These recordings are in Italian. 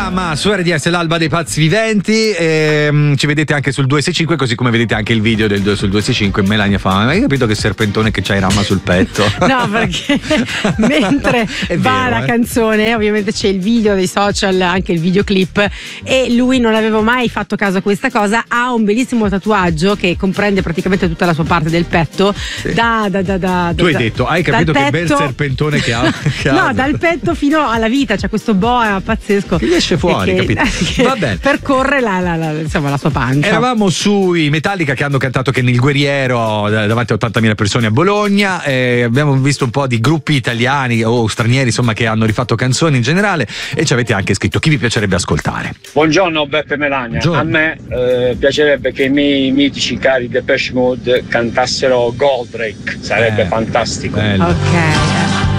Rama su RDS, l'alba dei pazzi viventi. Ci vedete anche sul 265, così come vedete anche il video sul 265. Melania fa: ma hai capito che serpentone che c'hai Rama sul petto? No, perché mentre va la canzone, ovviamente c'è il video dei social, anche il videoclip, e lui, non avevo mai fatto caso a questa cosa, ha un bellissimo tatuaggio che comprende praticamente tutta la sua parte del petto. Sì. Tu hai detto, hai capito che bel serpentone che ha? No, dal petto fino alla vita c'è questo boa pazzesco che esce fuori, capito? Che Va bene. percorre insomma, la sua pancia. Eravamo sui Metallica che hanno cantato Che nel guerriero davanti a 80.000 persone a Bologna. Abbiamo visto un po' di gruppi italiani o stranieri, insomma, che hanno rifatto canzoni in generale, e ci avete anche scritto chi vi piacerebbe ascoltare. Buongiorno Beppe Melania. Buongiorno. A me piacerebbe che i miei mitici cari Depeche Mode cantassero Goldrake, sarebbe fantastico. Bello. Ok.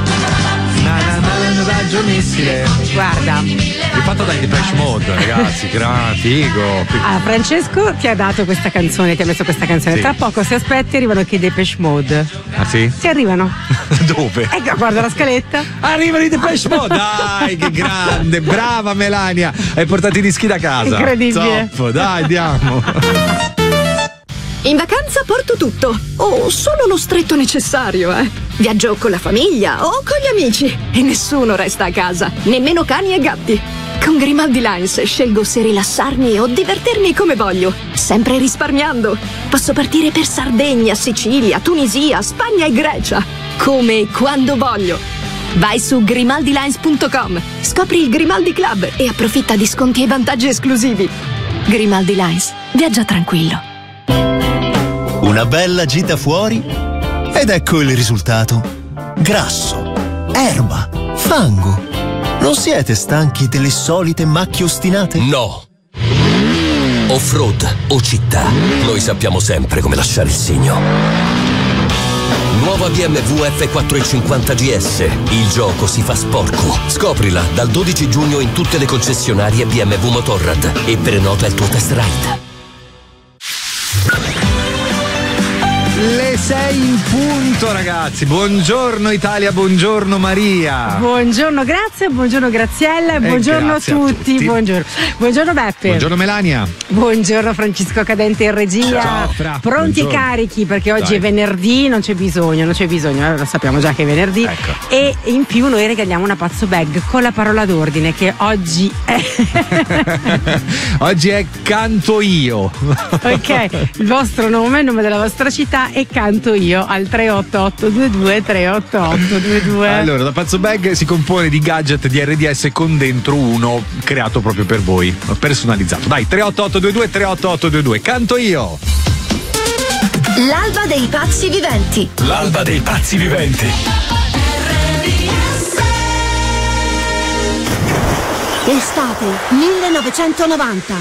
Guarda, rifatto dai Depeche Mode, ragazzi, figo. Francesco ti ha dato questa canzone, ti ha messo questa canzone. Sì. Tra poco, se aspetti, arrivano anche i Depeche Mode. Ah sì? Si arrivano. Dove? Ecco, guarda la scaletta. Arrivano i Depeche Mode. Dai, che grande, brava Melania. Hai portato i dischi da casa. Incredibile. Zoppo, dai, andiamo. In vacanza porto tutto, o solo lo stretto necessario, Viaggio con la famiglia o con gli amici e nessuno resta a casa, nemmeno cani e gatti. Con Grimaldi Lines scelgo se rilassarmi o divertirmi come voglio, sempre risparmiando. Posso partire per Sardegna, Sicilia, Tunisia, Spagna e Grecia, come e quando voglio. Vai su grimaldilines.com, scopri il Grimaldi Club e approfitta di sconti e vantaggi esclusivi. Grimaldi Lines, viaggia tranquillo. Una bella gita fuori ed ecco il risultato. Grasso, erba, fango. Non siete stanchi delle solite macchie ostinate? No. Off-road o città, noi sappiamo sempre come lasciare il segno. Nuova BMW F450 GS. Il gioco si fa sporco. Scoprila dal 12 giugno in tutte le concessionarie BMW Motorrad e prenota il tuo test ride. Le 6 in punto, ragazzi. Buongiorno Italia, buongiorno Maria. Buongiorno, grazie, buongiorno Graziella e buongiorno a tutti. Buongiorno Beppe. Buongiorno Melania. Buongiorno Francisco Cadente in regia. Ciao, Fra. Pronti e Buongiorno. carichi, perché oggi Dai. è venerdì, non c'è bisogno, lo sappiamo già che è venerdì. Ecco. E in più noi regaliamo una pazzo bag con la parola d'ordine che oggi è Oggi è Canto Io. ok, il vostro nome, il nome della vostra città e canto io al 38822 38822. Allora, la Pazzo Bag si compone di gadget di RDS con dentro uno creato proprio per voi, personalizzato. Dai, 38822 38822. Canto Io. L'alba dei pazzi viventi. L'alba dei pazzi viventi. Estate 1990.